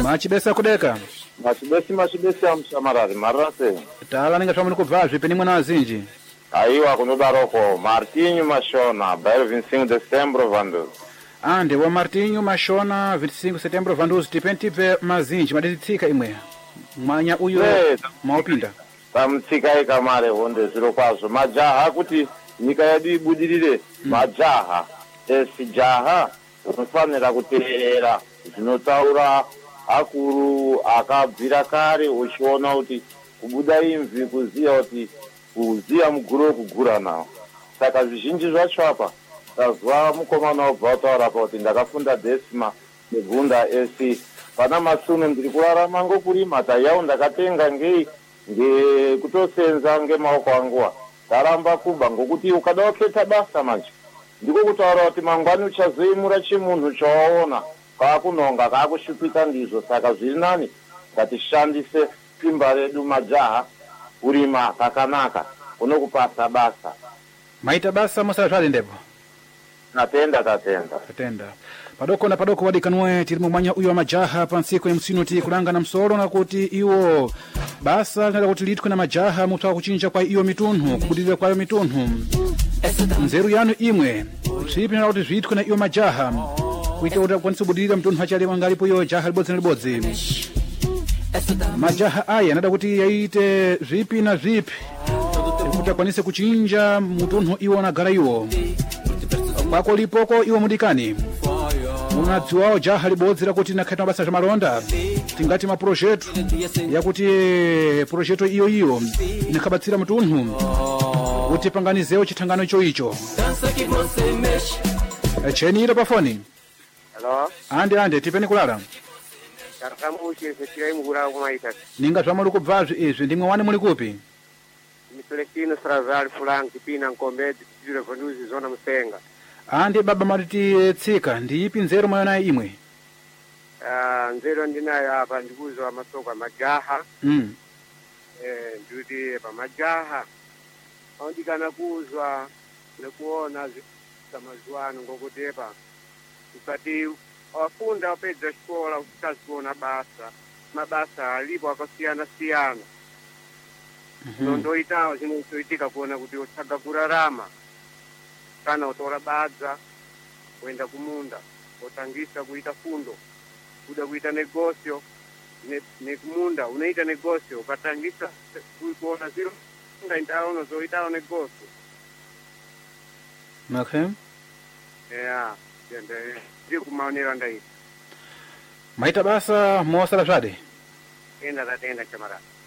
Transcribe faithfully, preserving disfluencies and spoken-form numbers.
Machibesa kudeka. Machibesi machibesi amshamarari marase. Tala ninga twamu kubva zvipeni mwana azinji. Aiwa kunodaroko Martinho Machona, bairro vinte e cinco de setembro Vandos. Ande wa Martinho Machona vinte e cinco de setembro Vandos tipentipe mazinji maditsika imwe. Mwanya uyo maopinda. Tamtsika ikamare honde zviro kwazvo majaha kuti nyika yedu ibudirire majaha esi jaha unofanira kuteerera zvinotaura akuru akabvira kare uchiona kuti kubuda imvi kuziya kuti kuziya muguru kugura nawo saka zvizhinji zvacho apa tazwa mukomana wobva taura kuti ndakafunda desima negunda esi pana masuno ndiri kurarama ngokurima tayawo ndakatenga ngei ngekutosenza ngemaoko anguwa ndaramba kuba ngokuti ukada waketa basa manje ndiko kutaura kuti mangwani uchazoimura chimunhu chawaona kwakunonga kwakushupika ndizvo saka zviri nani ngatishandise simba redu majaha kurima kakanaka unokupasa basa maita basa musazvali ndepo natenda tatenda tatenda padoko na padoko wadikanwe tiri mumwanya uyo wa majaha pansiko ya msino ti kulanga na msolo na kuti iwo basa nada kuti litwe na majaha mutawa kuchinja kwa iyo mitunhu kubudilira kwa iyo mitunhu nzeru yanu imwe chipi nada kuti zvitwe na iyo majaha kuita kuti kwanisa kubudilira mitunhu hachalewa ngalipo iyo jaha libodzi na libodzi majaha aya nada kuti yaite zvipi na zvipi kuti akwanise kuchinja mutunhu iwo na gara iwo kwako lipoko iwo mudikani unadziwawo jaha libodzi lakuti nakhaita mabasa za malonda tingati maprojeto yakuti projeto iyo iyo inakhabatsira mutunhu kuti panganizewo chithangano icho icho chenira pa foni. Hello ande ande tipeni kulala Karakamushi sekirai mugura kumaita ninga twamuli kubvazvi izvi ndimwe wani muli kupi Celestino Strazali Fulanki Pina Nkombeti Tijure Vanduzi Zona Musenga. Andi baba mariti tsika ndiipi nzero mayona imwe Ah nzero ndinayo apa ndikuzo amasoko majaha mm eh ndudi pa majaha ondikana kuzwa nekuona zamazuano ngokutepa ukati wafunda upedza shikola ukazona basa mabasa alipo akasiyana siyana mm-hmm. ndoitawo zvinoitika kuona kuti utsaga kurarama kana utora badza kuenda kumunda utangisa kuita fundo kuda kuita negosio ne, ne kumunda unaita negosio ukatangisa kuona zero ndaita unozoita negosio okay yeah yende ndiku kumaonera ndai maita basa mosala zvade enda tatenda chamara